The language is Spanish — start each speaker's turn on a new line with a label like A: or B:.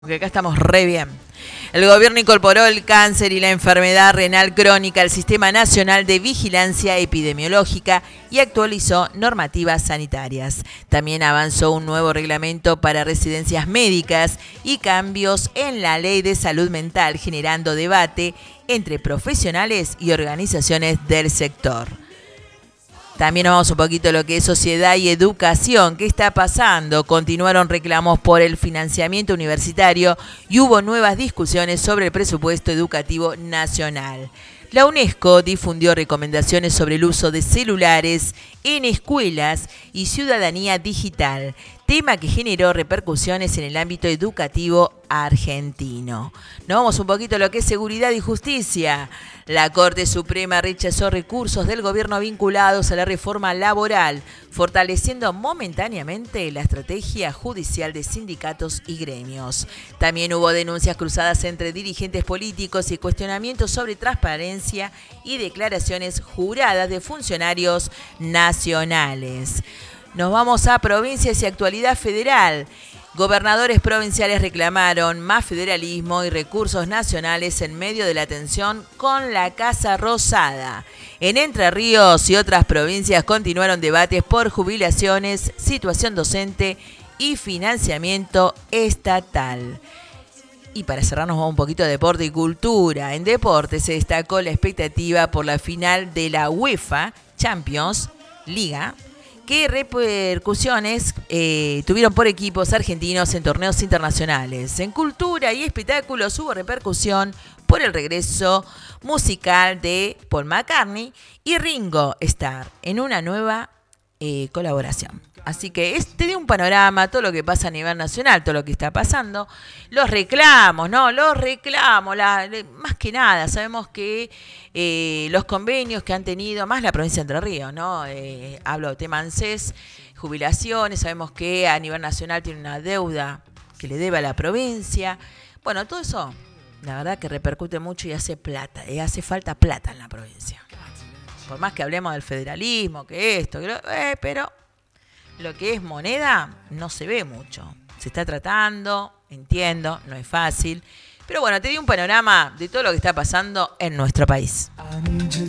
A: Porque acá estamos re bien. El gobierno incorporó el cáncer y la enfermedad renal crónica al Sistema Nacional de Vigilancia Epidemiológica y actualizó normativas sanitarias. También avanzó un nuevo reglamento para residencias médicas y cambios en la Ley de Salud Mental, generando debate entre profesionales y organizaciones del sector. También nos vamos un poquito a lo que es sociedad y educación. ¿Qué está pasando? Continuaron reclamos por el financiamiento universitario y hubo nuevas discusiones sobre el presupuesto educativo nacional. La UNESCO difundió recomendaciones sobre el uso de celulares en escuelas y ciudadanía digital, tema que generó repercusiones en el ámbito educativo argentino. Nos vamos un poquito a lo que es seguridad y justicia. La Corte Suprema rechazó recursos del gobierno vinculados a la reforma laboral, fortaleciendo momentáneamente la estrategia judicial de sindicatos y gremios. También hubo denuncias cruzadas entre dirigentes políticos y cuestionamientos sobre transparencia y declaraciones juradas de funcionarios nacionales. Nos vamos a provincias y actualidad federal. Gobernadores provinciales reclamaron más federalismo y recursos nacionales en medio de la tensión con la Casa Rosada. En Entre Ríos y otras provincias continuaron debates por jubilaciones, situación docente y financiamiento estatal. Y para cerrarnos vamos un poquito de deporte y cultura. En deporte se destacó la expectativa por la final de la UEFA Champions Liga. ¿Qué repercusiones tuvieron por equipos argentinos en torneos internacionales? En cultura y espectáculos hubo repercusión por el regreso musical de Paul McCartney y Ringo Starr en una nueva colaboración. Así que te dio un panorama, todo lo que pasa a nivel nacional, todo lo que está pasando. Los reclamos, ¿no? Los reclamos, más que nada, sabemos que los convenios que han tenido, más la provincia de Entre Ríos, ¿no? Hablo de tema ANSES, jubilaciones, sabemos que a nivel nacional tiene una deuda que le debe a la provincia. Bueno, todo eso, la verdad que repercute mucho y hace plata, hace falta plata en la provincia. Por más que hablemos del federalismo, que esto, pero lo que es moneda no se ve mucho. Se está tratando, entiendo, no es fácil. Pero bueno, te di un panorama de todo lo que está pasando en nuestro país.